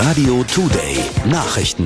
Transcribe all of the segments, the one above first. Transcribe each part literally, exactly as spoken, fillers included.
Radio Today Nachrichten.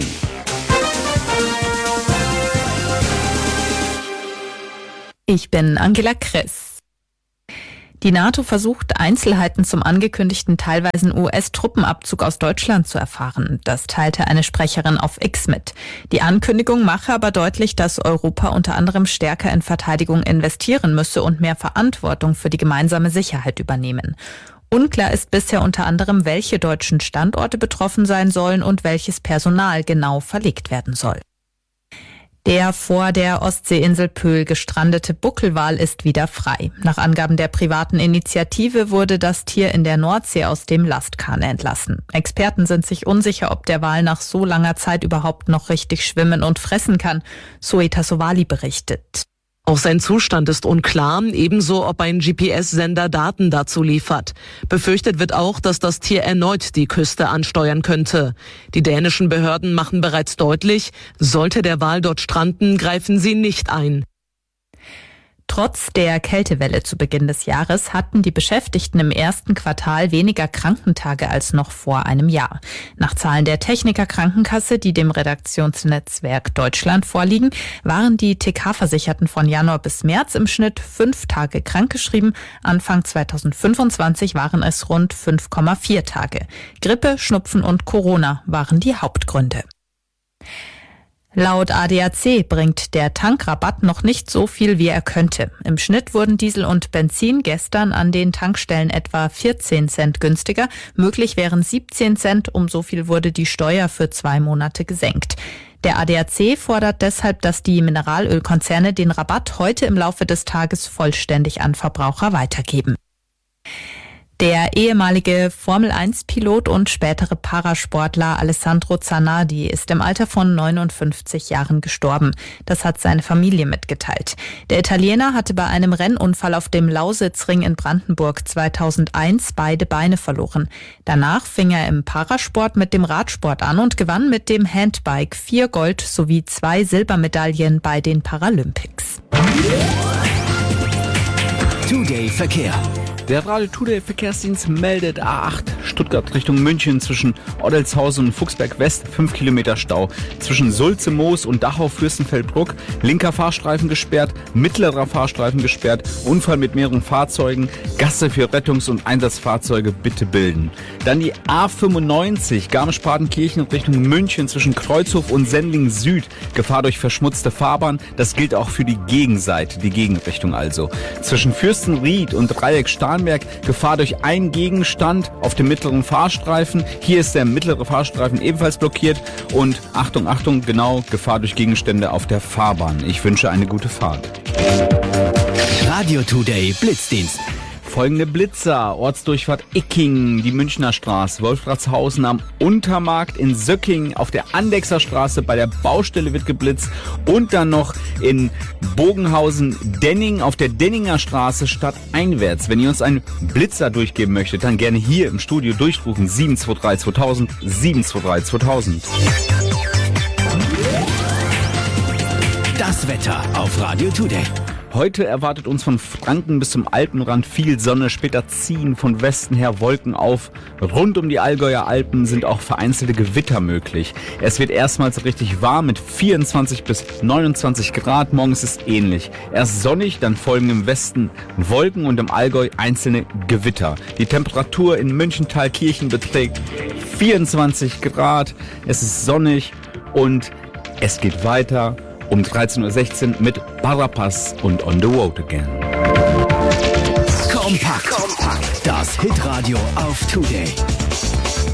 Ich bin Angela Kriss. Die NATO versucht, Einzelheiten zum angekündigten teilweisen U S-Truppenabzug aus Deutschland zu erfahren. Das teilte eine Sprecherin auf X mit. Die Ankündigung mache aber deutlich, dass Europa unter anderem stärker in Verteidigung investieren müsse und mehr Verantwortung für die gemeinsame Sicherheit übernehmen. Unklar ist bisher unter anderem, welche deutschen Standorte betroffen sein sollen und welches Personal genau verlegt werden soll. Der vor der Ostseeinsel Pöhl gestrandete Buckelwal ist wieder frei. Nach Angaben der privaten Initiative wurde das Tier in der Nordsee aus dem Lastkahn entlassen. Experten sind sich unsicher, ob der Wal nach so langer Zeit überhaupt noch richtig schwimmen und fressen kann. Zoe Tassovali berichtet. Auch sein Zustand ist unklar, ebenso ob ein G P S-Sender Daten dazu liefert. Befürchtet wird auch, dass das Tier erneut die Küste ansteuern könnte. Die dänischen Behörden machen bereits deutlich, sollte der Wal dort stranden, greifen sie nicht ein. Trotz der Kältewelle zu Beginn des Jahres hatten die Beschäftigten im ersten Quartal weniger Krankentage als noch vor einem Jahr. Nach Zahlen der Techniker Krankenkasse, die dem Redaktionsnetzwerk Deutschland vorliegen, waren die T K-Versicherten von Januar bis März im Schnitt fünf Tage krankgeschrieben. Anfang zweitausendfünfundzwanzig waren es rund fünf Komma vier Tage. Grippe, Schnupfen und Corona waren die Hauptgründe. Laut A D A C bringt der Tankrabatt noch nicht so viel, wie er könnte. Im Schnitt wurden Diesel und Benzin gestern an den Tankstellen etwa vierzehn Cent günstiger. Möglich wären siebzehn Cent, um so viel wurde die Steuer für zwei Monate gesenkt. Der A D A C fordert deshalb, dass die Mineralölkonzerne den Rabatt heute im Laufe des Tages vollständig an Verbraucher weitergeben. Der ehemalige Formel eins Pilot und spätere Parasportler Alessandro Zanardi ist im Alter von neunundfünfzig Jahren gestorben. Das hat seine Familie mitgeteilt. Der Italiener hatte bei einem Rennunfall auf dem Lausitzring in Brandenburg zweitausendeins beide Beine verloren. Danach fing er im Parasport mit dem Radsport an und gewann mit dem Handbike vier Gold- sowie zwei Silbermedaillen bei den Paralympics. Today Verkehr. Der Radio Today Verkehrsdienst meldet A acht Stuttgart Richtung München zwischen Oddelshausen und Fuchsberg West fünf Kilometer Stau. Zwischen Sulze, Moos und Dachau-Fürstenfeldbruck linker Fahrstreifen gesperrt, mittlerer Fahrstreifen gesperrt, Unfall mit mehreren Fahrzeugen, Gasse für Rettungs- und Einsatzfahrzeuge bitte bilden. Dann die A fünfundneunzig Garmisch-Partenkirchen Richtung München zwischen Kreuzhof und Sendling Süd. Gefahr durch verschmutzte Fahrbahn, das gilt auch für die Gegenseite, die Gegenrichtung also. Zwischen Fürstenried und Dreieck Starnberg Gefahr durch einen Gegenstand auf dem mittleren Fahrstreifen. Hier ist der mittlere Fahrstreifen ebenfalls blockiert und Achtung, Achtung, genau, Gefahr durch Gegenstände auf der Fahrbahn. Ich wünsche eine gute Fahrt. Radio Today Blitzdienst. Folgende Blitzer: Ortsdurchfahrt Icking, die Münchner Straße, Wolfratshausen am Untermarkt, in Söcking auf der Andechser Straße bei der Baustelle wird geblitzt und dann noch in Bogenhausen-Denning auf der Denninger Straße stadteinwärts. Wenn ihr uns einen Blitzer durchgeben möchtet, dann gerne hier im Studio durchrufen sieben zwei drei zweitausend, sieben zwei drei zweitausend. Das Wetter auf Radio Today. Heute erwartet uns von Franken bis zum Alpenrand viel Sonne, später ziehen von Westen her Wolken auf. Rund um die Allgäuer Alpen sind auch vereinzelte Gewitter möglich. Es wird erstmals richtig warm mit vierundzwanzig bis neunundzwanzig Grad. Morgen ist es ähnlich. Erst sonnig, dann folgen im Westen Wolken und im Allgäu einzelne Gewitter. Die Temperatur in München-Thalkirchen beträgt vierundzwanzig Grad. Es ist sonnig und es geht weiter um dreizehn Uhr sechzehn mit Barapass und On the Road Again. Kompakt. Kompakt. Das Hitradio auf Today.